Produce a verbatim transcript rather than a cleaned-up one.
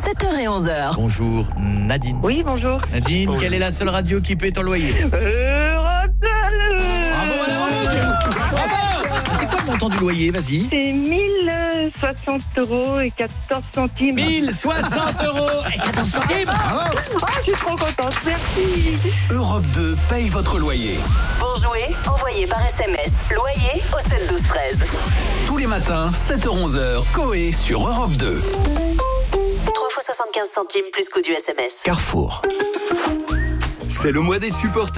sept heures et onze heures. Bonjour Nadine. Oui, bonjour. Nadine, Bonjour. quelle est la seule radio qui paie ton loyer? Europe deux. Bravo Madame Roque. Bravo. C'est quoi le montant du loyer? Vas-y. C'est mille soixante euros et quatorze centimes. mille soixante euros et quatorze centimes. Ah, je suis trop contente, merci. Europe deux paye votre loyer. Pour jouer, envoyez par S M S loyer au sept douze treize. Tous les matins, sept heures onze heures, Coé sur Europe deux. trois fois soixante-quinze centimes plus coût du S M S. Carrefour. C'est le mois des supporters.